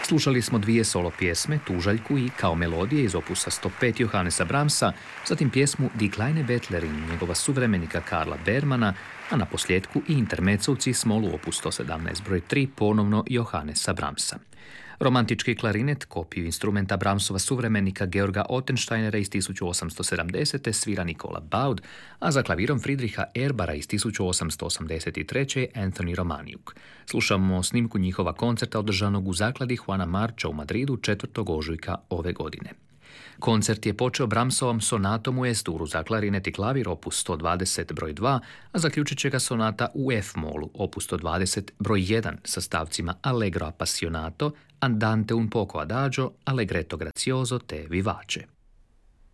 Slušali smo dvije solo pjesme, Tužaljku i Kao melodije iz opusa 105 Johannesa Brahmsa, zatim pjesmu Die kleine Bettlerin njegova suvremenika Karla Bermana, a na posljedku i intermezzo u C-smolu opus 117 broj 3 ponovno Johannesa Brahmsa. Romantički klarinet, kopiju instrumenta Brahmsova suvremenika Georga Ottensteinera iz 1870. svira Nikola Baud, a za klavirom Friedricha Erbara iz 1883. Anthony Romaniuk. Slušamo snimku njihova koncerta održanog u zakladi Juana Marcha u Madridu 4. ožujka ove godine. Koncert je počeo Brahmsovom sonatom u S-duru za klarinet i klavir opus 120 broj 2, a zaključit će ga sonata u F-molu opus 120 broj 1 sa stavcima Allegro appassionato, Andante un poco adagio, Allegretto grazioso te vivace.